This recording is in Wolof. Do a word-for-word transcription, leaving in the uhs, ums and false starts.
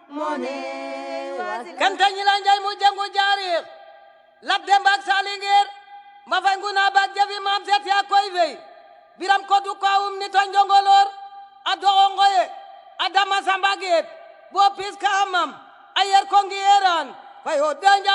mone kanta ñila njay mu jangu jaarix lat dembak salingeer ma fay nguna bak jafi maam seet yaa koy wey biram kodu kawum ni to njongolor a doxo ngoye a dama samba geet bo pis ka amam a yer ko ngiyeran fay o danja